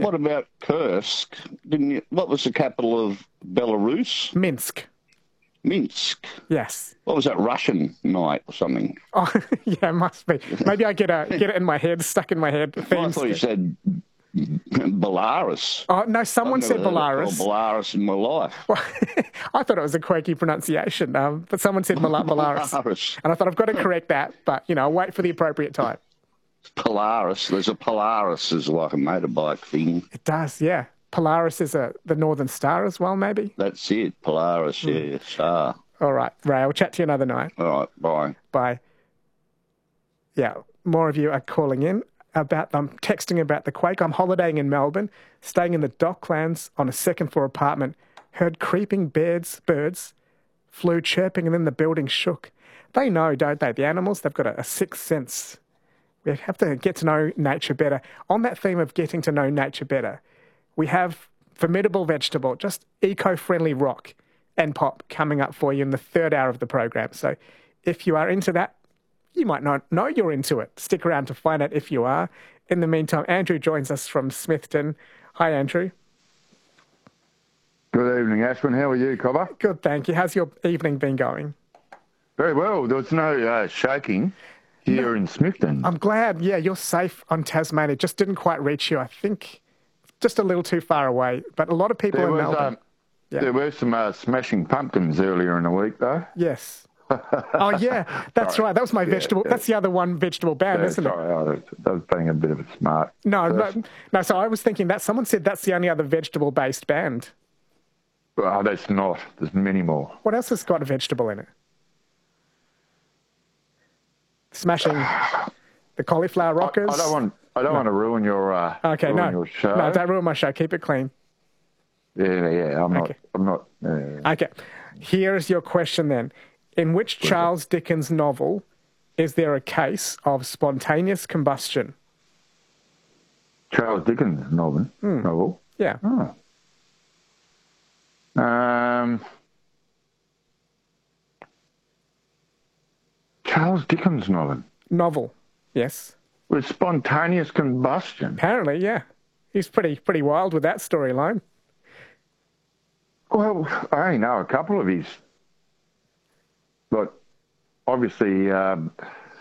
What about Kursk? Didn't you? What was the capital of Belarus? Minsk. Minsk. Yes. What was that, Russian night or something? Oh, yeah, it must be. Maybe I get it in my head, stuck in my head. Well, I thought you said Belarus. Oh, no, someone said Belarus. Belarus in my life. Well, I thought it was a quirky pronunciation, but someone said Belarus. And I thought, I've got to correct that, but, I'll wait for the appropriate time. Polaris. There's a Polaris is like a motorbike thing. It does, yeah. Polaris is the Northern Star as well, maybe? That's it, Polaris, yeah, star. All right, Ray, I'll chat to you another night. All right, bye. Bye. Yeah, more of you are calling in texting about the quake. I'm holidaying in Melbourne, staying in the Docklands on a second-floor apartment, heard creeping birds, flew chirping, and then the building shook. They know, don't they? The animals, they've got a sixth sense. We have to get to know nature better. On that theme of getting to know nature better, we have Formidable Vegetable, just eco-friendly rock and pop coming up for you in the third hour of the program. So if you are into that, you might not know you're into it. Stick around to find out if you are. In the meantime, Andrew joins us from Smithton. Hi, Andrew. Good evening, Ashwin. How are you, Cobber? Good, thank you. How's your evening been going? Very well. There was no shaking here in Smithton. I'm glad. Yeah, you're safe on Tasmania. It just didn't quite reach you, I think. Just a little too far away, but a lot of people in Melbourne. There were some smashing pumpkins earlier in the week, though. Yes. Oh, yeah, that's right. That was my vegetable. That's the other one vegetable band, isn't it? Sorry, I was being a bit of a smart person. No. So I was thinking that someone said that's the only other vegetable-based band. Well, that's not. There's many more. What else has got a vegetable in it? Smashing the Cauliflower Rockers. I don't want to ruin your your show. No, don't ruin my show. Keep it clean. Yeah. I'm not. Okay. Here's your question then. In which Charles Dickens novel is there a case of spontaneous combustion? Charles Dickens novel? Yeah. Oh. Charles Dickens novel? Novel, yes. With spontaneous combustion? Apparently, yeah. He's pretty wild with that storyline. Well, I only know a couple of his. But obviously, young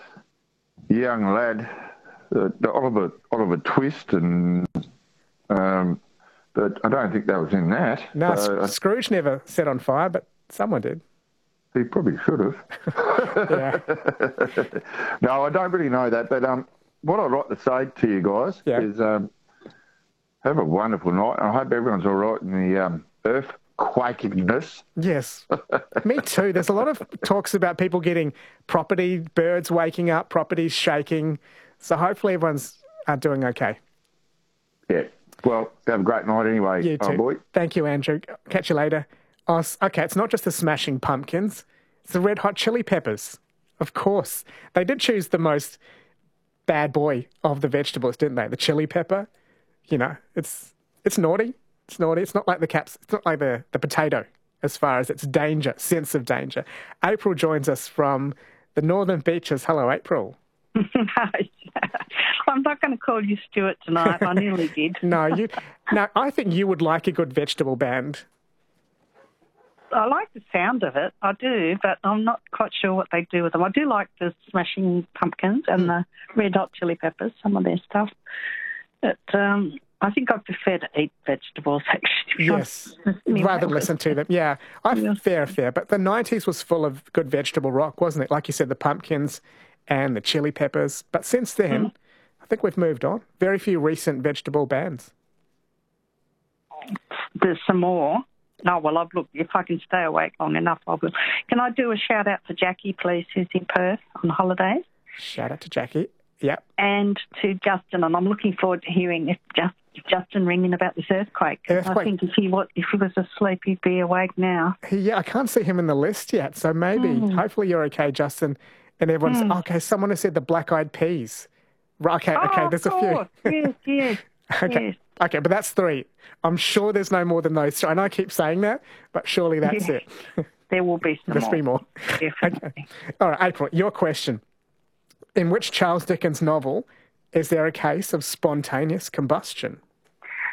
lad, the Oliver Twist, and but I don't think that was in that. No, Scrooge never set on fire, but someone did. He probably should have. Yeah. No, I don't really know that. But what I'd like to say to you guys is have a wonderful night. I hope everyone's all right in the earthquakiness. Yes. Me too. There's a lot of talks about people getting birds waking up, properties shaking. So hopefully everyone's doing okay. Yeah. Well, have a great night anyway, you too. Boy. Thank you, Andrew. Catch you later. Okay, it's not just the Smashing Pumpkins. It's the Red Hot Chili Peppers. Of course. They did choose the most bad boy of the vegetables, didn't they? The chili pepper. It's naughty. It's naughty. It's not like the caps. It's not like the potato as far as its sense of danger. April joins us from the Northern Beaches. Hello, April. I'm not going to call you Stuart tonight. I nearly did. No, I think you would like a good vegetable band. I like the sound of it. I do, but I'm not quite sure what they do with them. I do like the Smashing Pumpkins and the Red Hot Chili Peppers, some of their stuff. But I think I prefer to eat vegetables, actually. Yes, rather than listen to them. Yeah, fair. But the 90s was full of good vegetable rock, wasn't it? Like you said, the Pumpkins and the Chili Peppers. But since then, I think we've moved on. Very few recent vegetable bands. There's some more. No, well, I've looked. If I can stay awake long enough, I will. Can I do a shout-out to Jackie, please, who's in Perth on holidays? Shout out to Jackie. Yep. And to Justin, and I'm looking forward to hearing if Justin ringing about this earthquake. I think if he was asleep, he'd be awake now. Yeah, I can't see him in the list yet, so maybe. Hopefully you're okay, Justin. And everyone's, okay, someone has said the Black Eyed Peas. Okay, there's a few. Yes. Okay. Yes. Okay, but that's 3. I'm sure there's no more than those 3. I know I keep saying that, but surely that's it. There will be some There's more. 3 more. Definitely. Okay. All right, April, your question. In which Charles Dickens novel is there a case of spontaneous combustion?